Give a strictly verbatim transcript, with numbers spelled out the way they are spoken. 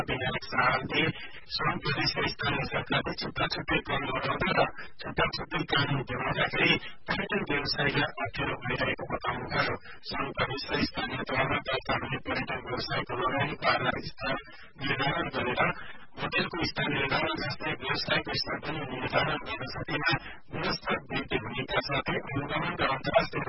विधायक शाहले श्रम प्रदेश र स्थानीय सरकारले छुट्टा छुट्टै कर लगाउँदा र छुट्टा छुट्टै कानून बनाउँदाखेरि पर्यटन व्यवसायलाई अप्ठ्यारो भइरहेको बताउनुभयो। श्रम प्रदेश र स्थानीय तहमा दर्ता हुने पर्यटन व्यवसायको लगानीको आधार स्तर निर्धारण गरेर होटलको स्तर निर्धारण जस्तै व्यवसायको स्तर पनि निर्धारण गर्न सकेमा गुणस्तर वृद्धि हुनेका साथै अनुगमन र अन्तर्राष्ट्रिय